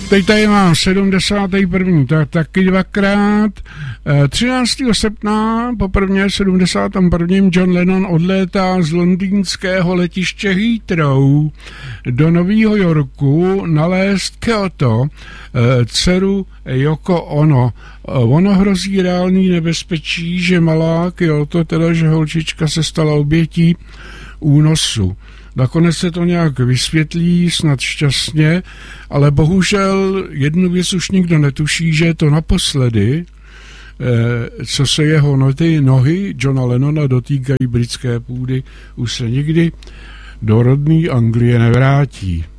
Teď tady mám 71. taky dvakrát. 13. srpna poprvé 71. John Lennon odlétá z londýnského letiště Heathrow do Nového Yorku nalézt Kyoto dceru Yoko Ono. Ono hrozí reálný nebezpečí, že malá Kyoto, teda že holčička se stala obětí únosu. Nakonec se to nějak vysvětlí, snad šťastně, ale bohužel jednu věc už nikdo netuší, že je to naposledy, co se jeho nohy Johna Lennona dotýkají britské půdy, už se nikdy do rodné Anglie nevrátí.